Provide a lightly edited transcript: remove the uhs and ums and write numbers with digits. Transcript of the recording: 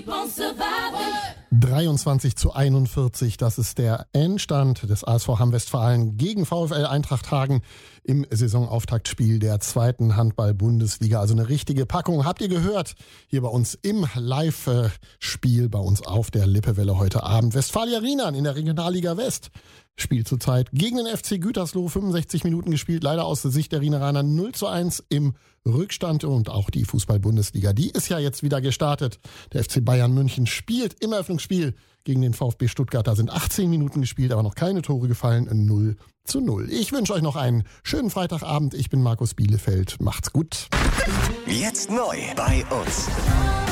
keep on surviving. 23:41, das ist der Endstand des ASV Hamm Westfalen gegen VfL Eintracht Hagen im Saisonauftaktspiel der 2. Handball-Bundesliga. Also eine richtige Packung, habt ihr gehört, hier bei uns im Live-Spiel bei uns auf der Lippewelle heute Abend. Westfalia Rienan in der Regionalliga West spielt zurzeit gegen den FC Gütersloh, 65 Minuten gespielt, leider aus der Sicht der Rieneraner 0:1 im Rückstand. Und auch die Fußball-Bundesliga, die ist ja jetzt wieder gestartet. Der FC Bayern München spielt im Eröffnungsspiel gegen den VfB Stuttgart. Da sind 18 Minuten gespielt, aber noch keine Tore gefallen, 0:0. Ich wünsche euch noch einen schönen Freitagabend. Ich bin Markus Bielefeld. Macht's gut. Jetzt neu bei uns.